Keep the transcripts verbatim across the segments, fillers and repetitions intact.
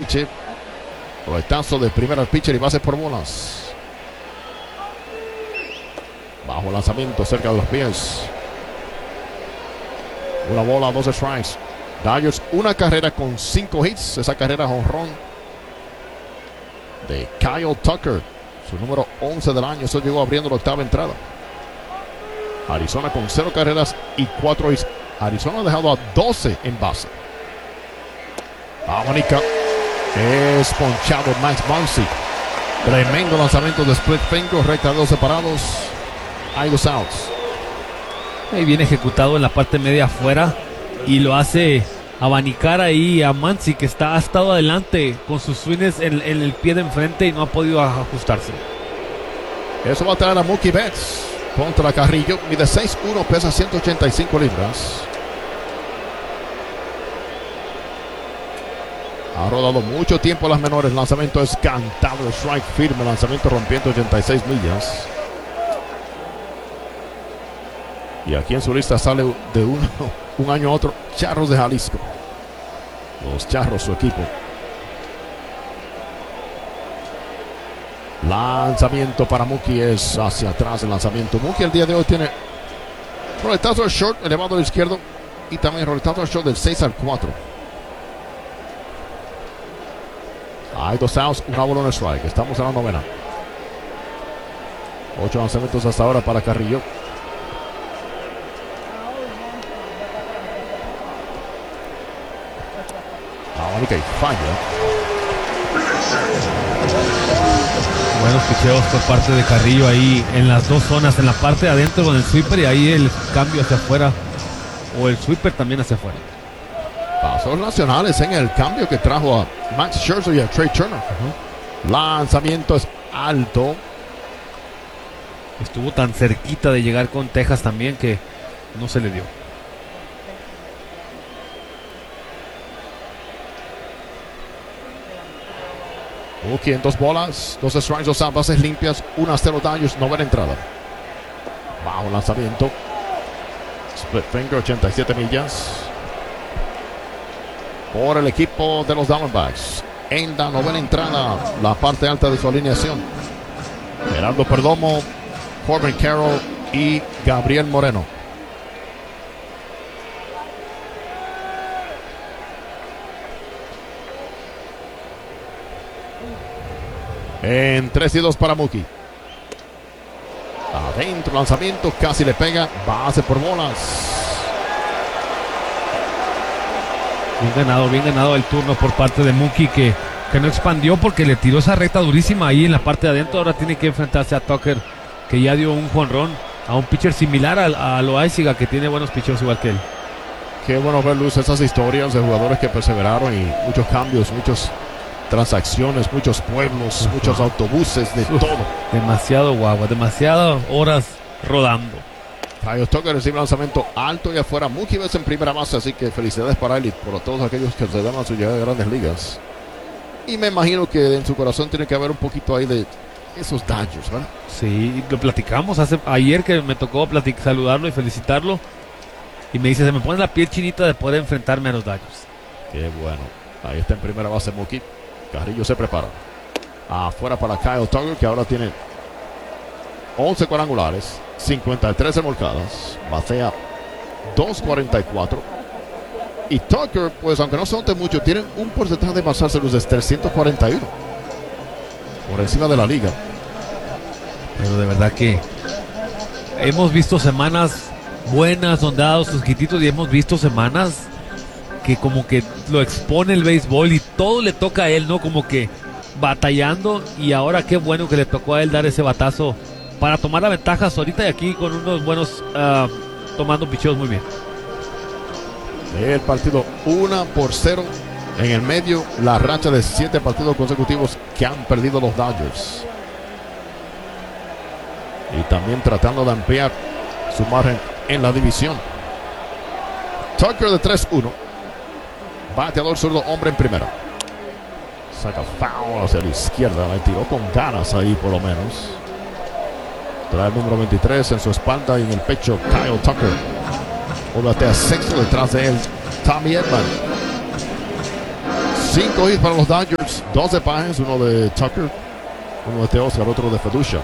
enganche. Roletazo de primera al pitcher y base por bolas. Bajo lanzamiento cerca de los pies. Una bola, dos strikes. Dodgers, una carrera con cinco hits. Esa carrera jonrón de Kyle Tucker, su número once del año. Eso llegó abriendo la octava entrada. Arizona con cero carreras y cuatro hits. Arizona ha dejado a doce en base. Abanica. Es ponchado Max Muncy. Tremendo lanzamiento de split finger, recta de dos separados. Hay dos outs. Y viene ejecutado en la parte media afuera y lo hace abanicar ahí a Muncy, que está, ha estado adelante con sus swings en, en el pie de enfrente y no ha podido ajustarse. Eso va a traer a Mookie Betts contra Carrillo. Mide seis uno, pesa ciento ochenta y cinco libras. Ha rodado mucho tiempo las menores. Lanzamiento es cantado, strike firme. Lanzamiento rompiendo ochenta y seis millas. Y aquí en su lista sale de uno, un año a otro, Charros de Jalisco. Los Charros, su equipo. Lanzamiento para Mookie es hacia atrás el lanzamiento. Mookie el día de hoy tiene roletazo al short, elevado al izquierdo, y también roletazo al short del seis al cuatro. Hay dos outs, una bola, un strike. Estamos en la novena. Ocho lanzamientos hasta ahora para Carrillo. Ahora que falla. Buenos picheos por parte de Carrillo ahí en las dos zonas, en la parte de adentro con el sweeper y ahí el cambio hacia afuera, o el sweeper también hacia afuera. Pasos nacionales en el cambio que trajo a Max Scherzer y a Trey Turner. Uh-huh. Lanzamiento es alto. Estuvo tan cerquita de llegar con Texas también que no se le dio. Mookie en dos bolas, dos strikes, dos outs, bases limpias, una a cero Dodgers, novena entrada. Bajo lanzamiento. Split finger, ochenta y siete millas. Por el equipo de los Diamondbacks. En la novena entrada, la parte alta de su alineación. Gerardo Perdomo, Corbin Carroll y Gabriel Moreno. En tres y dos para Mookie. Adentro, lanzamiento, casi le pega. Base por bolas. Bien ganado, bien ganado el turno por parte de Mookie, que, que no expandió porque le tiró esa recta durísima ahí en la parte de adentro. Ahora tiene que enfrentarse a Tucker, que ya dio un jonrón, a un pitcher similar a, a Loaiziga, que tiene buenos pitchers igual que él. Qué bueno ver, Luz, esas historias de jugadores que perseveraron y muchos cambios, muchas transacciones, muchos pueblos, uh-huh. muchos autobuses, de uh, todo. Demasiado guagua, demasiadas horas rodando. Kyle Tucker recibe lanzamiento alto y afuera. Mookie Betts en primera base, así que felicidades para él y por todos aquellos que se dan a su llegada de Grandes Ligas. Y me imagino que en su corazón tiene que haber un poquito ahí de esos Dodgers, ¿verdad? Sí, lo platicamos hace, ayer que me tocó platic, saludarlo y felicitarlo. Y me dice, se me pone la piel chinita de poder enfrentarme a los Dodgers. Qué bueno. Ahí está en primera base Mookie. Carrillo se prepara. Afuera para Kyle Tucker, que ahora tiene once cuadrangulares, cincuenta y tres remolcadas, batea dos cuarenta y cuatro. Y Tucker, pues aunque no se note mucho, tiene un porcentaje de pasarse los de trescientos cuarenta y uno. Por encima de la liga. Pero de verdad que hemos visto semanas buenas donde ha dado sus quititos y hemos visto semanas que como que lo expone el béisbol y todo le toca a él, ¿no? Como que batallando, y ahora qué bueno que le tocó a él dar ese batazo para tomar la ventaja ahorita y aquí con unos buenos uh, tomando picheos muy bien. El partido uno por cero en el medio, la racha de siete partidos consecutivos que han perdido los Dodgers. Y también tratando de ampliar su margen en la división. Tucker de tres uno. Bateador zurdo, hombre en primera. Saca foul hacia la izquierda. Le tiró con ganas ahí por lo menos. Trae el número veintitrés en su espalda y en el pecho Kyle Tucker. O batea sexto, detrás de él Tommy Edman. Cinco hits para los Dodgers, dos de Páez, uno de Tucker, uno de Teoscar, otro de Feducia.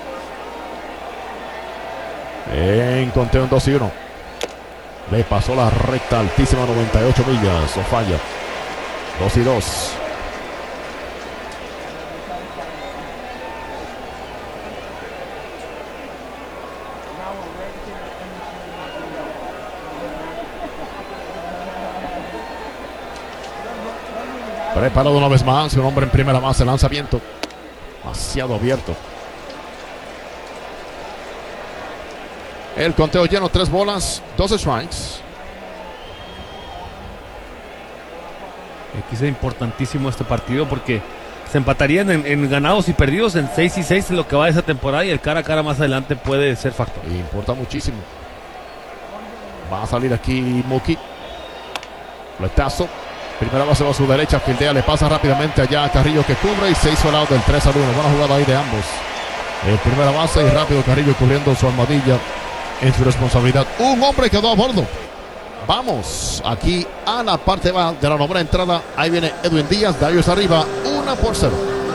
En conteo en dos y uno. Le pasó la recta altísima, noventa y ocho millas, o falla. dos y dos. Preparado una vez más, un hombre en primera base, lanzamiento demasiado abierto. El conteo lleno, tres bolas, dos strikes. Aquí es importantísimo este partido porque se empatarían en, en ganados y perdidos en seis y seis en lo que va de esa temporada, y el cara a cara más adelante puede ser factor. Importa muchísimo. Va a salir aquí Mookie. Fletazo. Primera base va a su derecha, fildea, le pasa rápidamente allá a Carrillo que cubre y se hizo al lado del tres al uno. Buena jugada ahí de ambos. En primera base y rápido Carrillo cubriendo su armadilla en su responsabilidad. Un hombre quedó a bordo. Vamos aquí a la parte baja de la novena entrada. Ahí viene Edwin Díaz, Dodgers arriba, una por cero.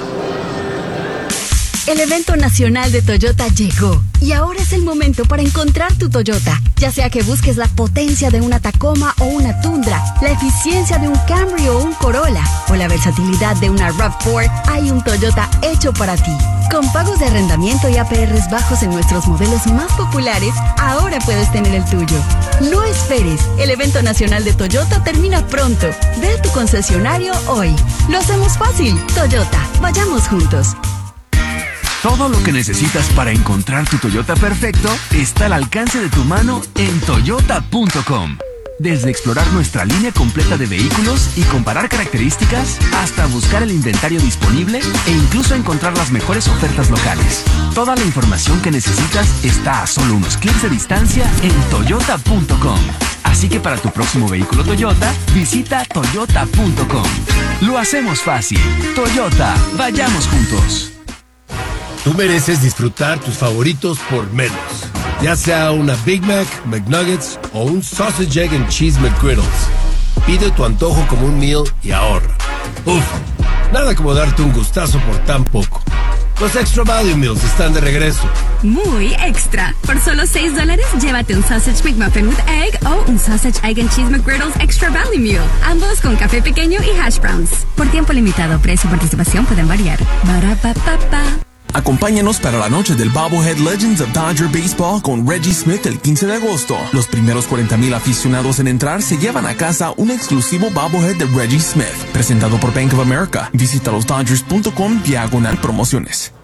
El evento nacional de Toyota llegó y ahora es el momento para encontrar tu Toyota. Ya sea que busques la potencia de una Tacoma o una Tundra, la eficiencia de un Camry o un Corolla, o la versatilidad de una RAV cuatro, hay un Toyota hecho para ti. Con pagos de arrendamiento y A P Rs bajos en nuestros modelos más populares, ahora puedes tener el tuyo. No esperes, el evento nacional de Toyota termina pronto. Ve a tu concesionario hoy. Lo hacemos fácil. Toyota, vayamos juntos. Todo lo que necesitas para encontrar tu Toyota perfecto está al alcance de tu mano en toyota punto com. Desde explorar nuestra línea completa de vehículos y comparar características, hasta buscar el inventario disponible e incluso encontrar las mejores ofertas locales. Toda la información que necesitas está a solo unos clics de distancia en toyota punto com. Así que para tu próximo vehículo Toyota, visita toyota punto com. Lo hacemos fácil. Toyota, vayamos juntos. Tú mereces disfrutar tus favoritos por menos. Ya sea una Big Mac, McNuggets o un Sausage, Egg and Cheese McGriddles. Pide tu antojo como un meal y ahorra. Uf, nada como darte un gustazo por tan poco. Los Extra Value Meals están de regreso. Muy extra. Por solo seis dólares, llévate un Sausage McMuffin with Egg o un Sausage, Egg and Cheese McGriddles Extra Value Meal. Ambos con café pequeño y hash browns. Por tiempo limitado, precio y participación pueden variar. Ba-ra-pa-pa-pa. Acompáñanos para la noche del Bobblehead Legends of Dodger Baseball con Reggie Smith el quince de agosto. Los primeros cuarenta mil aficionados en entrar se llevan a casa un exclusivo Bobblehead de Reggie Smith, presentado por Bank of America. Visita los dodgers punto com diagonal promociones.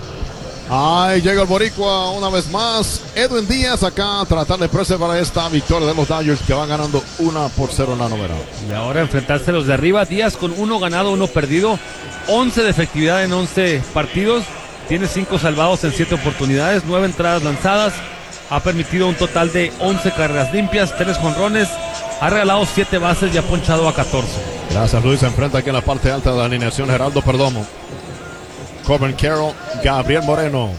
Ahí llega el boricua una vez más. Edwin Díaz acá a tratar de preservar esta victoria de los Dodgers que van ganando una por cero en la novena. Y ahora enfrentarse a los de arriba. Díaz con uno ganado, uno perdido. once de efectividad en once partidos. Tiene cinco salvados en siete oportunidades, nueve entradas lanzadas, ha permitido un total de once carreras limpias, tres jonrones, ha regalado siete bases y ha ponchado a catorce. Gracias, Luis. Se enfrenta aquí en la parte alta de la alineación Geraldo Perdomo, Corbin Carroll, Gabriel Moreno.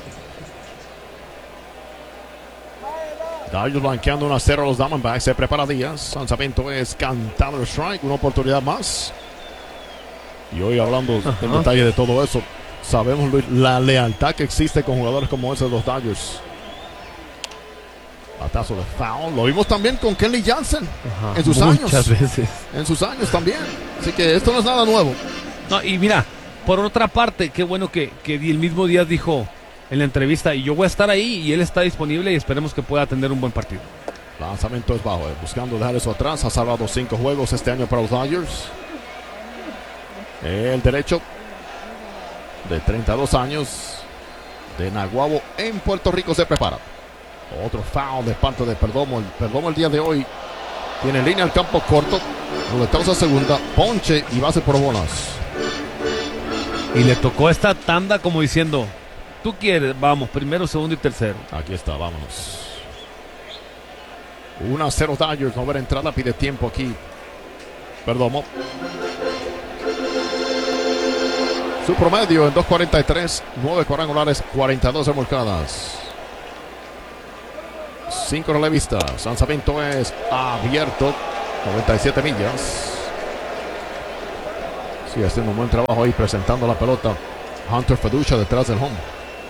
Dodgers blanqueando una cero a los Diamondbacks. Se prepara Díaz. Lanzamiento es cantado, strike, una oportunidad más. Y hoy hablando Ajá. en detalle de todo eso, sabemos, Luis, la lealtad que existe con jugadores como ese de los Dodgers. Batazo de foul. Lo vimos también con Kenley Jansen Ajá, en sus muchas años. Muchas veces. En sus años también. Así que esto no es nada nuevo. No, y mira, por otra parte, qué bueno que, que el mismo Díaz dijo en la entrevista, y yo voy a estar ahí, y él está disponible, y esperemos que pueda tener un buen partido. Lanzamiento es bajo, eh, buscando dejar eso atrás. Ha salvado cinco juegos este año para los Dodgers. El derecho de treinta y dos años de Naguabo en Puerto Rico se prepara. Otro foul de parte de Perdomo. El Perdomo el día de hoy tiene línea al campo corto, roletazo a segunda, ponche y base por bolas. Y le tocó esta tanda como diciendo, tú quieres, vamos, primero, segundo y tercero. Aquí está, vámonos. uno a cero Dodgers, no ver entrada, pide tiempo aquí Perdomo. Su promedio en dos cuarenta y tres, nueve cuadrangulares, cuarenta y dos remolcadas. cinco relevistas. Lanzamiento es abierto, noventa y siete millas. Sí, haciendo un buen trabajo ahí presentando la pelota. Hunter Feducha detrás del home.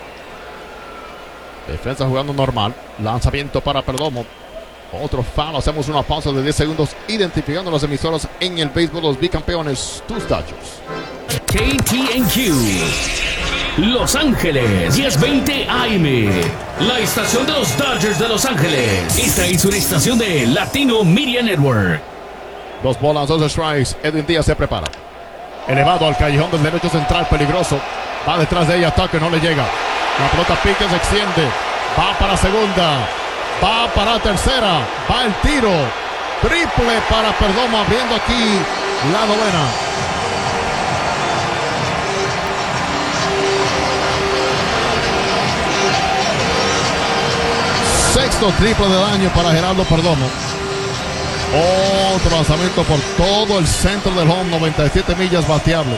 Defensa jugando normal. Lanzamiento para Perdomo. Otro foul. Hacemos una pausa de diez segundos identificando las emisoras en el béisbol. Los bicampeones, tus Dodgers. K T N Q Los Ángeles, diez veinte A M. La estación de los Dodgers de Los Ángeles. Esta es una estación de Latino Media Network. Dos bolas, dos strikes. Edwin Díaz se prepara. Elevado al callejón del derecho central, peligroso. Va detrás de ella, Tucker, no le llega. La pelota pique, se extiende. Va para segunda. Va para tercera. Va el tiro. Triple para Perdomo, abriendo aquí la novena. Sexto triple del año para Gerardo Perdomo. Otro lanzamiento por todo el centro del home, noventa y siete millas bateable.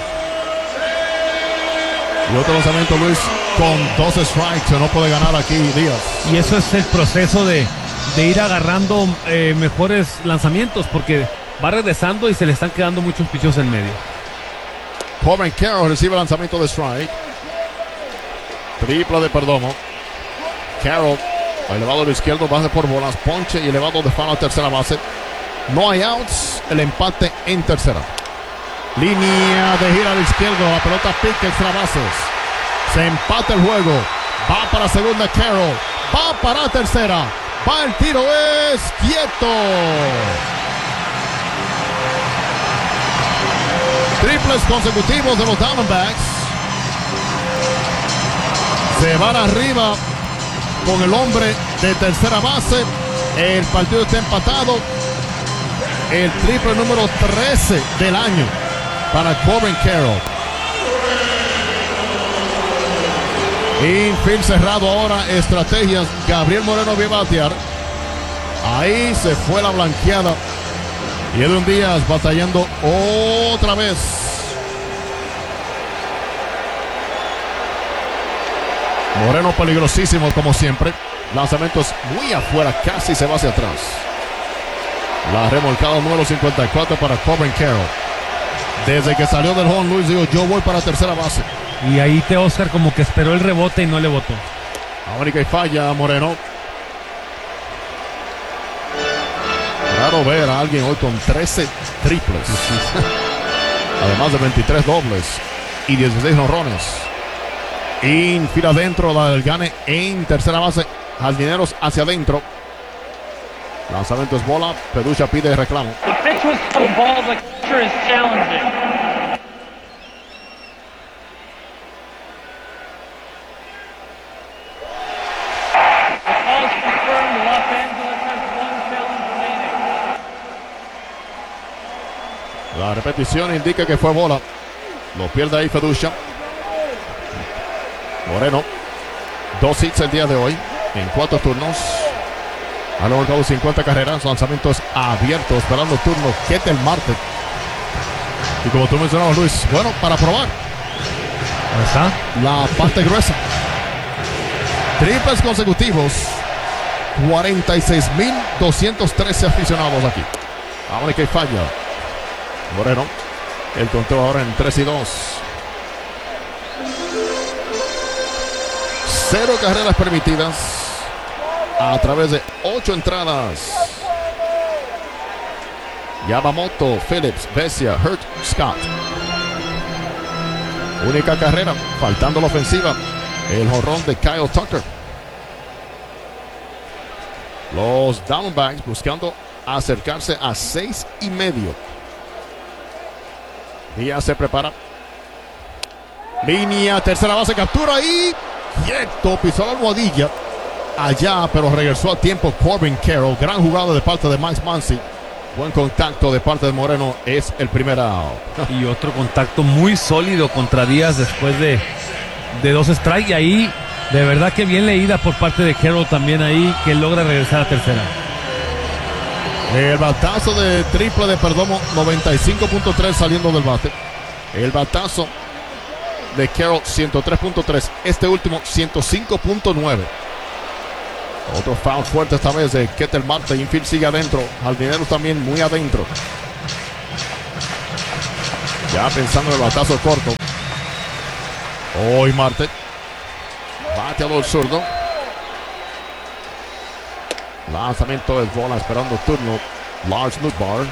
Y otro lanzamiento, Luis, con dos strikes, se no puede ganar aquí Díaz. Y eso es el proceso de, de ir agarrando eh, mejores lanzamientos, porque va regresando y se le están quedando muchos pichos en medio. Corbin Carroll recibe el lanzamiento de strike. Triple de Perdomo. Carroll, elevado a la izquierda, base por bolas, ponche y elevado de foul a tercera base. No hay outs, el empate en tercera. Línea de gira a la izquierda, la pelota pica, extra bases. Se empata el juego. Va para segunda Carroll. Va para tercera. Va el tiro, es quieto. Triples consecutivos de los Diamondbacks. Se van arriba con el hombre de tercera base. El partido está empatado. El triple número trece del año para Corbin Carroll. Infield cerrado ahora. Estrategias. Gabriel Moreno vio batear. Ahí se fue la blanqueada. Y Edwin Díaz batallando otra vez. Moreno peligrosísimo como siempre. Lanzamientos muy afuera. Casi se va hacia atrás. La remolcada número cincuenta y cuatro para Corbin Carroll. Desde que salió del home, Luis dijo, yo voy para tercera base. Y ahí te Oscar como que esperó el rebote y no le botó. Ahora que falla Moreno. Raro ver a alguien hoy con trece triples. Además de veintitrés dobles y dieciséis jonrones. Infield adentro, la del Gane en tercera base. Jardineros hacia adentro. Lanzamiento es bola. Peducha pide reclamo. The pitch was a ball, the catcher is challenging. The call is confirmed. Los Angeles has one challenge remaining. La repetición indica que fue bola. Lo pierde ahí Peducha. Moreno. Dos hits el día de hoy en cuatro turnos. Ha logrado cincuenta carreras, lanzamientos abiertos, esperando turno Ketel Marte. Y como tú mencionabas, Luis, bueno, para probar. Ahí está. La parte gruesa. Triples consecutivos. cuarenta y seis mil doscientos trece aficionados aquí. Ahora que falla. Moreno. El conteo ahora en tres y dos. Cero carreras permitidas a través de ocho entradas. Yamamoto, Phillips, Vesia, Hurt, Scott. Única carrera, faltando la ofensiva, el jonrón de Kyle Tucker. Los Diamondbacks buscando acercarse a seis y medio. Díaz se prepara. Línea, tercera base, captura y quieto, pisó la almohadilla allá, pero regresó a tiempo Corbin Carroll. Gran jugada de parte de Max Muncy. Buen contacto de parte de Moreno. Es el primer out. Y otro contacto muy sólido contra Díaz después de, de dos strikes. Y ahí, de verdad que bien leída por parte de Carroll también ahí, que logra regresar a tercera. El batazo de triple de Perdomo, noventa y cinco punto tres saliendo del bate. El batazo de Carroll, ciento tres punto tres. Este último, ciento cinco punto nueve. Otro foul fuerte esta vez de Ketel Marte. Infield sigue adentro. Jardineros también muy adentro. Ya pensando en el batazo corto. Hoy Marte. Bateador zurdo. Lanzamiento de bola esperando turno. Lars Nootbaar.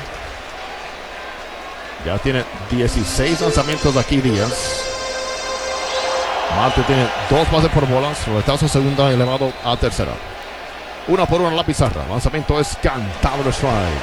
Ya tiene dieciséis lanzamientos aquí Díaz. Marte tiene dos bases por bolas. Roletazo segunda elevado a tercera. Una por una en la pizarra. Lanzamiento es cantado de strike.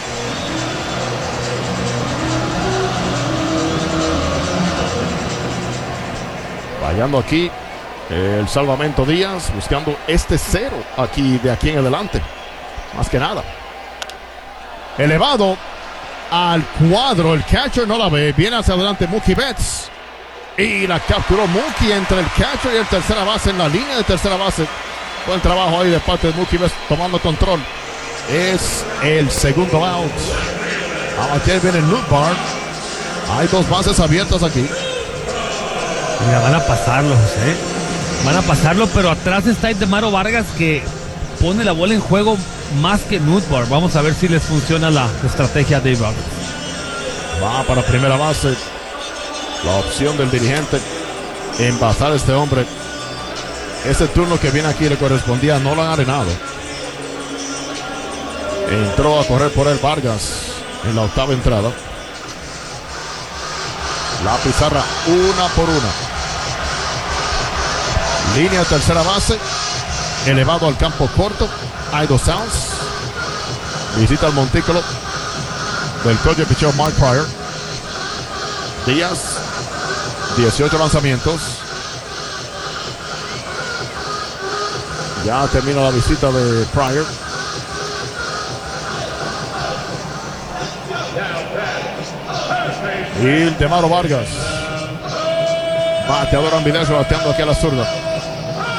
Fallando aquí el salvamento Díaz, buscando este cero aquí de aquí en adelante. Más que nada. Elevado al cuadro. El catcher no la ve. Viene hacia adelante Mookie Betts. Y la capturó Mookie entre el catcher y el tercera base. En la línea de tercera base. Buen trabajo ahí de parte de Mookie Betts tomando control. Es el segundo out. Aquí viene Nootbaar. Hay dos bases abiertas aquí. Mira, van a pasarlo, José. Van a pasarlo, pero atrás está Indemaro Vargas que pone la bola en juego más que Nootbaar. Vamos a ver si les funciona la estrategia de Vargas. Va para primera base. La opción del dirigente envasar a este hombre. Ese turno que viene aquí le correspondía a Nolan Arenado. Entró a correr por él Vargas en la octava entrada. La pizarra una por una. Línea de tercera base. Elevado al campo corto. Hay dos outs. Visita el montículo del coach de picheo Mark Prior. Díaz. dieciocho lanzamientos. Ya termina la visita de Prior. Y Indemaro Vargas. Bateador ambidextro bateando aquí a la zurda.